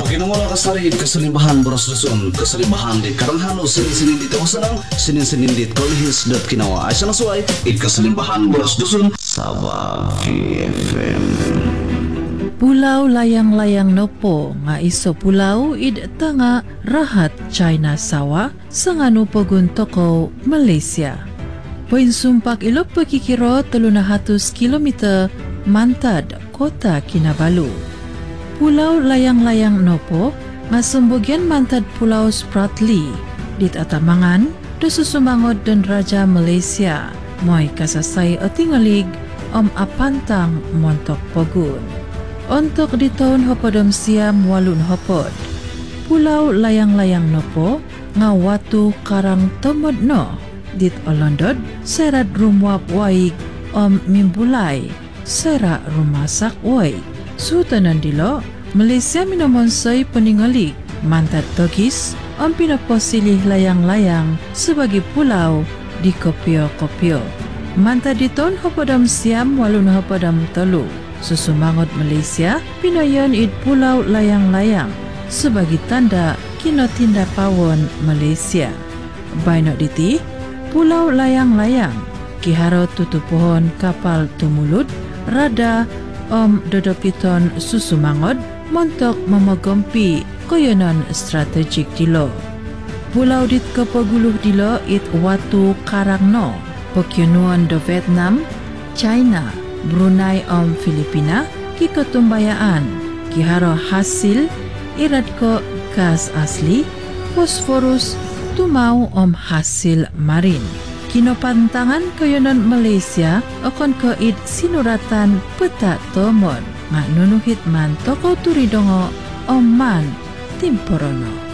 Pakinamula kasarihid kasalimbahan Boros Luzon, kasalimbahan di Karanghano, sinin-sinin di Tawasanang, sinin-sinin di Kolihis dot Kinawa. Ay sa nasuay, kasalimbahan Boros Luzon, Sabah FM. Pulau layang-layang nopo nga iso pulau id tanga rahat China sawa sanganu pogun toko Malaysia. Poin sumpak ilok pekikiro 300 kilometer mantad kota Kinabalu. Pulau layang-layang nopo nga sumbogian mantad Pulau Spratly dit atamangan do susumangod dan Raja Malaysia moy kasasay o tingalig apantang montok pogun. Untuk di tahun hopodom siam walun hopod, Pulau layang-layang nopo nga watu karang tomod no dit olondod serat rumwap waig mimbulay sera rumasak waig. Sutanan dilo, Malaysia minomonsay peningalig mantat togis pinaposilih layang-layang sebagai pulau di kopio-kopio. Mantat di tahun hopodom siam walun hopodom telu. Susumangot Malaysia, pinayon id pulau layang-layang sebagai tanda kinotinda pawon Malaysia. Baino diti, pulau layang-layang kiharo tutupuhon kapal tumulut rada dodopiton susumangot montok memogompi koyonon strategik dilo. Pulau dit kepaguluh dilo it watu karangno, pokyonuan do Vietnam, China, Brunei Filipina ki ketumbayaan kiharo hasil irat ko gas asli fosforus tumau hasil marin. Kinopantangan koyonan Malaysia akon ko id sinuratan peta tomon nga nunuhit man toko turidongo man timporono.